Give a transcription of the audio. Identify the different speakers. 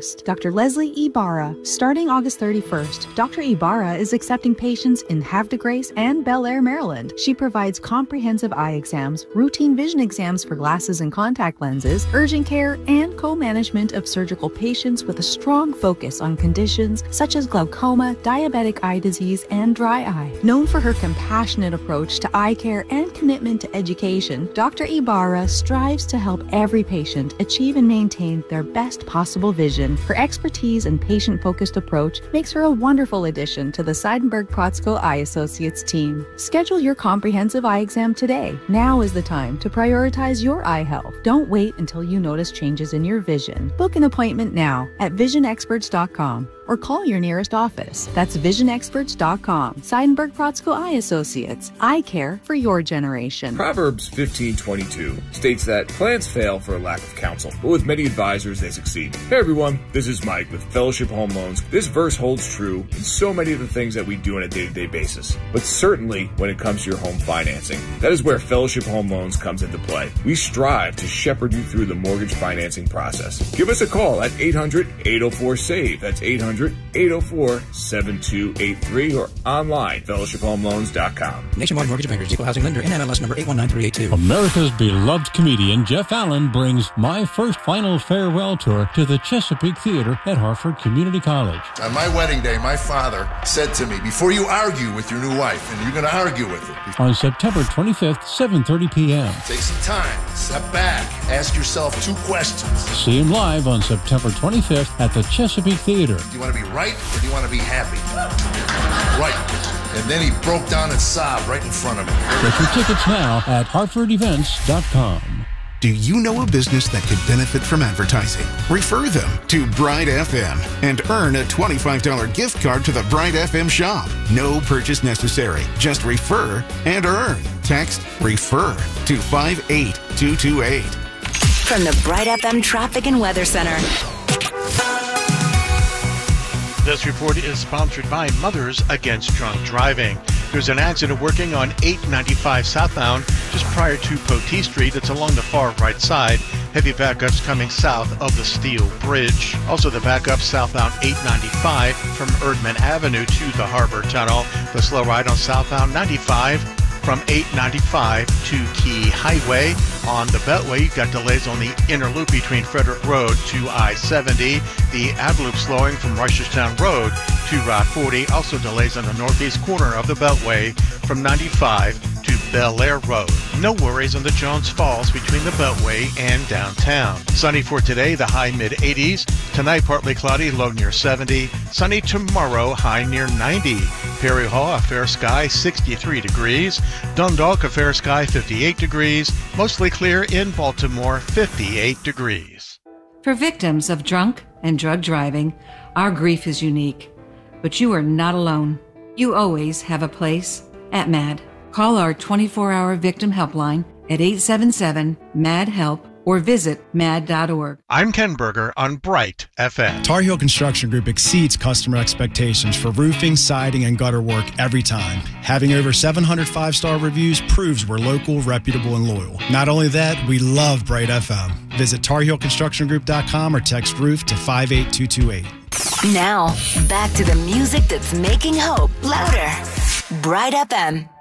Speaker 1: trust, Dr. Leslie Ibarra. Starting August 31st, Dr. Ibarra is accepting patients in Havre de Grace and Bel Air, Maryland. She provides comprehensive eye exams, routine vision exams for glasses and contact lenses, urgent care, and co-management of surgical patients with a strong focus on conditions such as glaucoma, diabetic eye disease, and dry eye. Known for her compassionate approach to eye care and commitment to education, Dr. Ibarra strives to help every patient achieve and maintain their best possible vision. Her expertise and patient-focused approach makes her a wonderful addition to the Seidenberg-Protzko Eye Associates team. Schedule your comprehensive eye exam today. Now is the time to prioritize your eye health. Don't wait until you notice changes in your vision. Book an appointment now at visionexperts.com or call your nearest office. That's visionexperts.com. Seidenberg-Protzko Eye Associates. Eye care for your generation.
Speaker 2: Proverbs 15:22 states that plans fail for a lack of counsel, but with many advisors they succeed. Hey everyone, this is Mike with Fellowship Home Loans. This verse holds true in so many of the things that we do on a day-to-day basis, but certainly when it comes to your home financing. That is where Fellowship Home Loans comes into play. We strive to shepherd you through the mortgage financing process. Give us a call at 800-804-SAVE. That's 800-804-7283 or online, fellowshiphomeloans.com.
Speaker 3: Nationwide Mortgage Bankers, Equal Housing Lender, NMLS number 819382.
Speaker 4: America's beloved comedian Jeff Allen brings My First Final Farewell Tour to the Chesapeake Theater at Hartford Community College.
Speaker 5: On my wedding day, my father said to me, before you argue with your new wife, and you're going to argue with her.
Speaker 4: On September 25th, 7:30 p.m.
Speaker 5: Take some time, step back, ask yourself 2 questions.
Speaker 4: See him live on September 25th at the Chesapeake Theater.
Speaker 5: Do you want to be right or do you want to be happy? Right. And then he broke down and sobbed right in front of me.
Speaker 4: Get your tickets now at hartfordevents.com.
Speaker 6: Do you know a business that could benefit from advertising? Refer them to Bright FM and earn a $25 gift card to the Bright FM shop. No purchase necessary. Just refer and earn. Text REFER to 58228.
Speaker 7: From the Bright FM Traffic and Weather Center.
Speaker 8: This report is sponsored by Mothers Against Drunk Driving. There's an accident working on 895 southbound just prior to Potee Street. It's along the far right side. Heavy backups coming south of the Steel Bridge. Also the backup southbound 895 from Erdman Avenue to the Harbor Tunnel. The slow ride on southbound 95 from 895 to Key Highway. On the Beltway, you've got delays on the inner loop between Frederick Road to I-70. The outer loop slowing from Reisterstown Road to Route 40. Also delays on the northeast corner of the Beltway from 95 to Bel Air Road. No worries on the Johns Falls between the Beltway and downtown. Sunny for today, the high mid-80s. Tonight, partly cloudy, low near 70. Sunny tomorrow, high near 90. Perry Hall, a fair sky, 63 degrees. Dundalk, a fair sky, 58 degrees. Mostly clear in Baltimore, 58 degrees.
Speaker 9: For victims of drunk and drug driving, our grief is unique. But you are not alone. You always have a place at MAD. Call our 24-hour victim helpline at 877-MAD-HELP or visit mad.org.
Speaker 8: I'm Ken Berger on Bright FM.
Speaker 10: Tar Heel Construction Group exceeds customer expectations for roofing, siding, and gutter work every time. Having over 700 5-star reviews proves we're local, reputable, and loyal. Not only that, we love Bright FM. Visit TarHeelConstructionGroup.com or text roof to 58228.
Speaker 7: Now, back to the music that's making hope louder. Bright FM.